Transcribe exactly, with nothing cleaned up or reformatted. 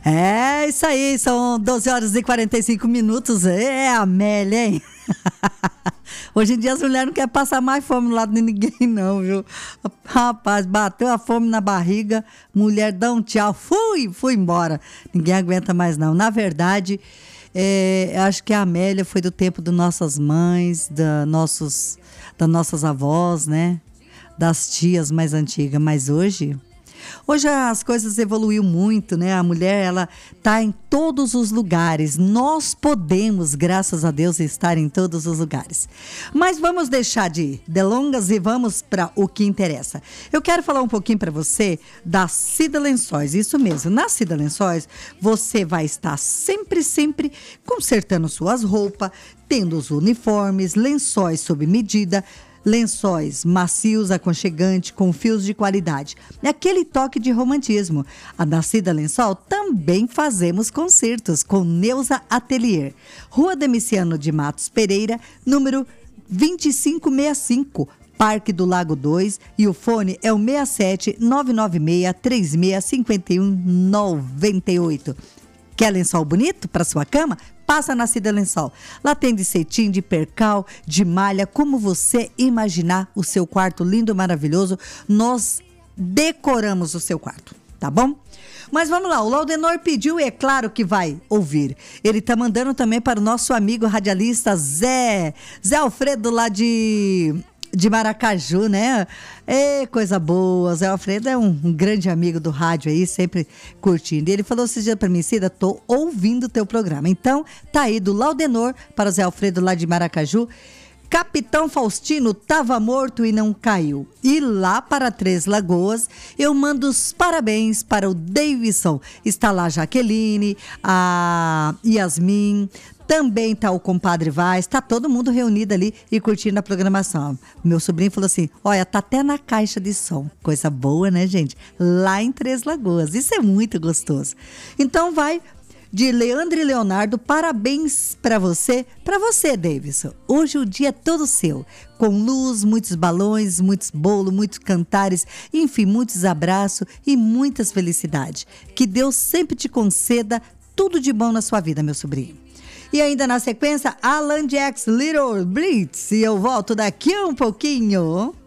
É isso aí, são doze horas e quarenta e cinco minutos. É, Amélia, hein? Hoje em dia as mulheres não querem passar mais fome do lado de ninguém, não, viu? Rapaz, bateu a fome na barriga, mulher dá um tchau, fui, fui embora. Ninguém aguenta mais, não. Na verdade, é, acho que a Amélia foi do tempo das nossas mães, da nossos, das nossas avós, né? Das tias mais antigas, mas hoje... Hoje as coisas evoluíram muito, né? A mulher, ela tá em todos os lugares. Nós podemos, graças a Deus, estar em todos os lugares. Mas vamos deixar de delongas e vamos para o que interessa. Eu quero falar um pouquinho para você da Cida Lençóis. Isso mesmo, na Cida Lençóis, você vai estar sempre, sempre consertando suas roupas, tendo os uniformes, lençóis sob medida, lençóis macios, aconchegantes, com fios de qualidade. É aquele toque de romantismo. A da Cida Lençol também fazemos concertos com Neuza Atelier. Rua Demiciano de Matos Pereira, número vinte e cinco sessenta e cinco, Parque do Lago dois, e o fone é o seis sete nove nove seis três seis cinco um nove oito. Quer lençol bonito para sua cama? Passa na Cida Lençol. Lá tem de cetim, de percal, de malha, como você imaginar o seu quarto lindo, maravilhoso. Nós decoramos o seu quarto, tá bom? Mas vamos lá, o Laudenor pediu e é claro que vai ouvir. Ele tá mandando também para o nosso amigo radialista Zé, Zé Alfredo lá de... de Maracaju, né? É coisa boa. Zé Alfredo é um, um grande amigo do rádio aí, sempre curtindo. E ele falou esses dias pra mim, Cida, tô ouvindo o teu programa. Então, tá aí do Laudenor para o Zé Alfredo lá de Maracaju. Capitão Faustino tava morto e não caiu. E lá para Três Lagoas, eu mando os parabéns para o Davidson. Está lá a Jaqueline, a Yasmin, também tá o compadre Vaz, tá todo mundo reunido ali e curtindo a programação. Meu sobrinho falou assim, olha, tá até na caixa de som. Coisa boa, né, gente? Lá em Três Lagoas. Isso é muito gostoso. Então vai... de Leandro e Leonardo, parabéns para você, para você, Davidson. Hoje o dia é todo seu, com luz, muitos balões, muitos bolos, muitos cantares, enfim, muitos abraços e muitas felicidades. Que Deus sempre te conceda tudo de bom na sua vida, meu sobrinho. E ainda na sequência, Alan Jackson, Little Blitz, e eu volto daqui um pouquinho.